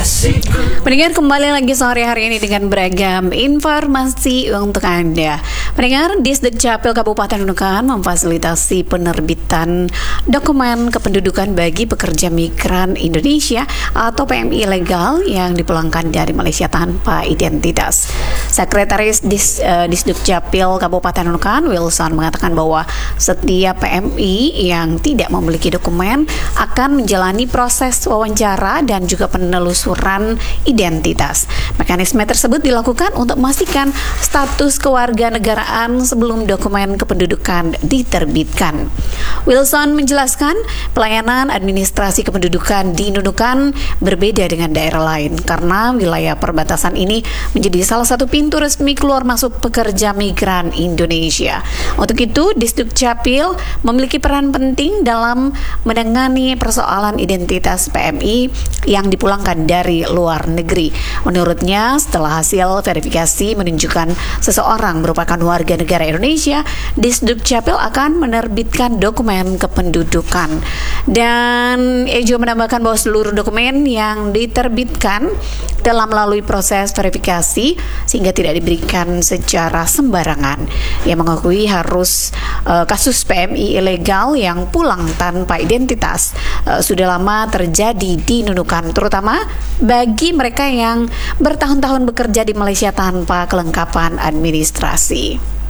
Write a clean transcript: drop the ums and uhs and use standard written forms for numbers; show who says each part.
Speaker 1: Pendengar, kembali lagi sore hari ini dengan beragam informasi untuk Anda. Pendengar, Disdukcapil Kabupaten Nunukan memfasilitasi penerbitan dokumen kependudukan bagi pekerja migran Indonesia atau PMI ilegal yang dipulangkan dari Malaysia tanpa identitas. Sekretaris Disdukcapil Kabupaten Nunukan, Wilson, mengatakan bahwa setiap PMI yang tidak memiliki dokumen akan menjalani proses wawancara dan juga penelusuran identitas. Mekanisme tersebut dilakukan untuk memastikan status kewarganegaraan sebelum dokumen kependudukan diterbitkan. Wilson menjelaskan pelayanan administrasi kependudukan di Nunukan berbeda dengan daerah lain karena wilayah perbatasan ini menjadi salah satu pintu resmi keluar masuk pekerja migran Indonesia. Untuk itu, Disdukcapil memiliki peran penting dalam menangani persoalan identitas PMI yang dipulangkan dari luar negeri. Menurutnya, setelah hasil verifikasi menunjukkan seseorang merupakan warga negara Indonesia, Disdukcapil akan menerbitkan dokumen kependudukan. Dan Ejo menambahkan bahwa seluruh dokumen yang diterbitkan telah melalui proses verifikasi sehingga tidak diberikan secara sembarangan. Ia mengakui harus kasus PMI ilegal yang pulang tanpa identitas sudah lama terjadi di Nunukan, terutama bagi mereka yang bertahun-tahun bekerja di Malaysia tanpa kelengkapan administrasi.